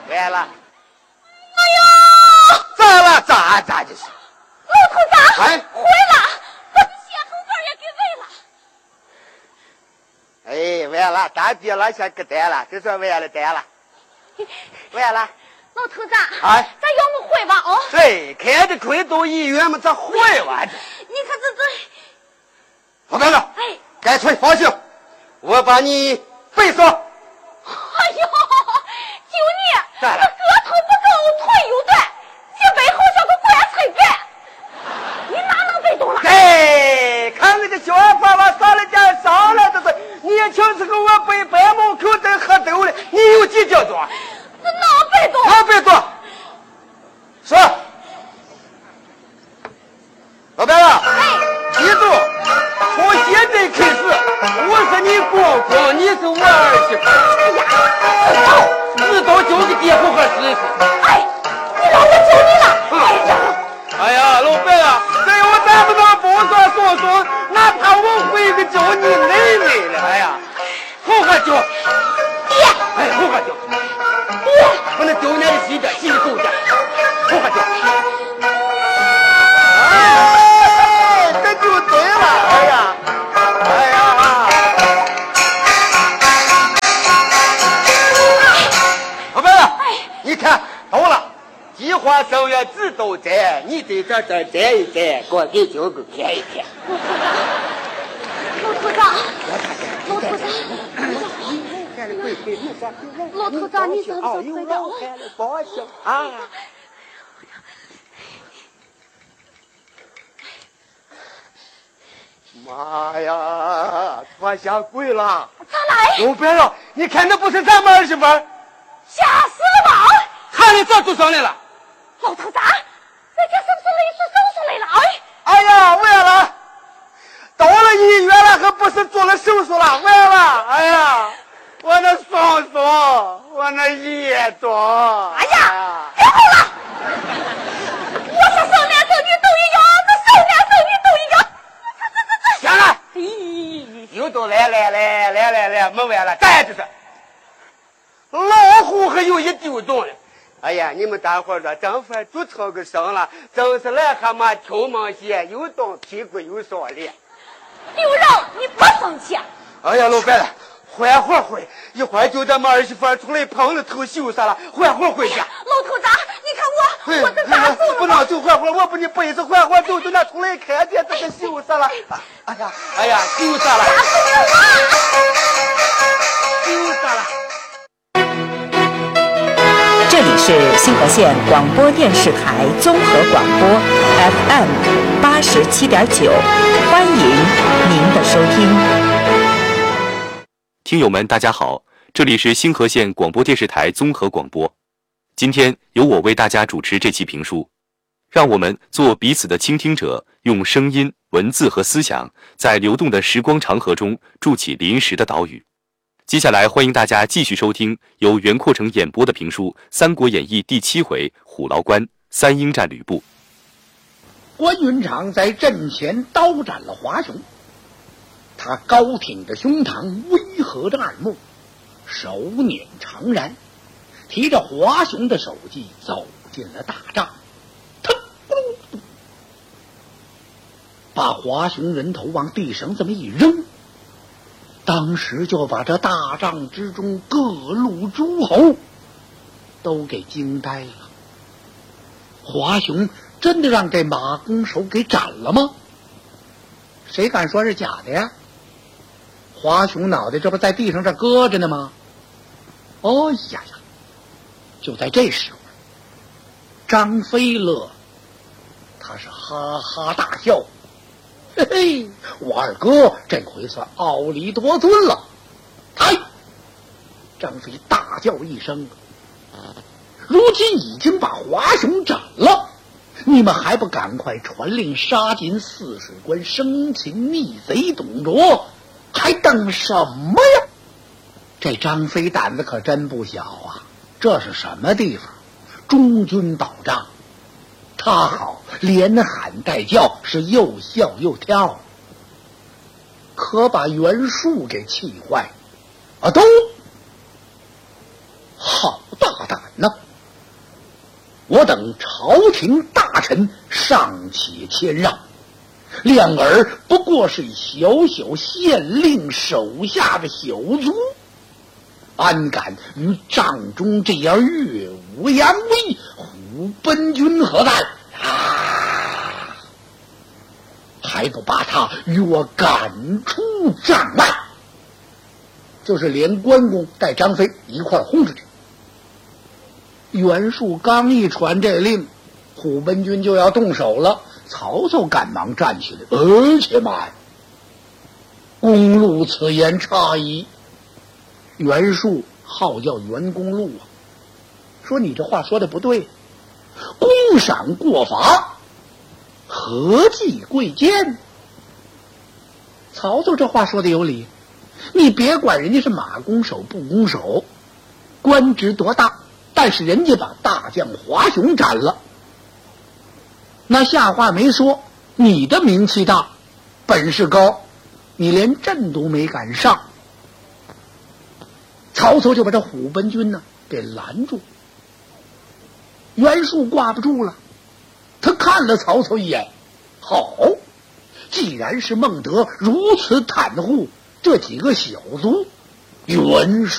完了。 哎呦！ 咋了？咋就是？ 老头子， 哎， 坏了，把血红包也给哎， 喂了。 完了，大爹了，先给带了，这算完了，带了，完了。 老头子， 哎， 咱要么回吧哦。 对，开的亏都医院嘛，咋回完这？ 你看这。 老白子， 哎， 干脆放心，我把你背上。 哎呦，就你， 咋了？ 个头不高，腿又短，脊背好像个棺材板，你哪能背动了？ 哎，看那个小娃娃上了点上了，这是年轻时候我背白门口在喝豆了，你有几斤重？ 这哪背动？ 哪背动？说，老白子，记住，从现在开始，我是你公公，你是我儿媳妇。 哎呀， 知道交给爹好好试试。 哎，你让我教你了。哎呀， 哎呀，老白啊，这我咱不能不说说，哪怕我会个教你奶奶了。哎呀，好好教。 爹， 哎，好好教。 爹， 不能教奶细点，细够点，好好教。哎，这就对了。哎呀，哎呀。老白啊，你看到了。计划生育知道摘，你得这摘一摘，给我给教给看一看。 老头子，老头子，老头子，你这哦，有老汉的报销啊！妈呀，脱下跪了！ 咋来？ 老白了，你看那不是咱们儿媳妇？ 吓死了吧！ 看你咋做上来了？ 老头子，这是不是累死手术来了？ 哎呀，完了！到了医院了，还不是做了手术了？完了！哎呀，我那双手，我那眼睛！ 哎呀，别好了！我说生男生女都一样，这生男生女都一样。这。 行了，又都来，没完了，再这是。老虎还有一丢动了。哎呀，你们大伙儿说，正反就成个生了，真是癞蛤蟆挑毛线，又动屁股又烧脸。 刘让，你不生气？ 哎呀，老白了，缓会儿会，一会儿就咱们儿媳妇出来碰了头羞啥了，缓会儿回去。 老头子，你看我这咋走了？ 不能就缓会儿，我把你背着缓会儿走，就那出来看见这个羞啥了。哎呀，羞啥了？羞啥了？ 这里是兴和县广播电视台综合广播 FM 87.9，欢迎您的收听。 听友们，大家好，这里是兴和县广播电视台综合广播。今天由我为大家主持这期评书，让我们做彼此的倾听者，用声音、文字和思想，在流动的时光长河中筑起临时的岛屿。接下来欢迎大家继续收听由袁阔成演播的评书《三国演义》第7回虎牢关三英战吕布。 关云长在阵前刀斩了华雄，他高挺着胸膛，威和着耳目，手捻长髯，提着华雄的首级走进了大帐，腾咕噜，把华雄人头往地上这么一扔，当时就把这大帐之中各路诸侯都给惊呆了。华雄真的让这马弓手给斩了吗？谁敢说是假的呀？华雄脑袋这不在地上这搁着呢吗？哦呀呀！就在这时候，张飞乐，他是哈哈大笑。嘿嘿，我二哥这回算傲立多尊了。哎，张飞大叫一声，如今已经把华雄斩了，你们还不赶快传令杀进泗水关生擒逆贼董卓，还等什么呀？这张飞胆子可真不小啊！这是什么地方？中军保障。他好连喊带叫，是又笑又跳，可把袁术给气坏啊！都好大胆呢？我等朝廷大臣尚且谦让，两儿不过是小小县令手下的小卒，安敢与帐中这样越武扬威？虎贲军何在啊？还不把他与我赶出帐外？就是连关公带张飞一块轰出去。袁术刚一传这令，虎贲军就要动手了。曹操赶忙站起来，且慢，公路此言差矣。袁术号叫袁公路啊，说你这话说的不对，公赏过罚，何计贵贱？曹操这话说的有理，你别管人家是马弓手不弓手，官职多大，但是人家把大将华雄斩了，那下话没说，你的名气大，本事高，你连阵都没敢上。曹操就把这虎贲军呢给拦住。袁术挂不住了，他看了曹操一眼，好，既然是孟德如此袒护这几个小卒，袁术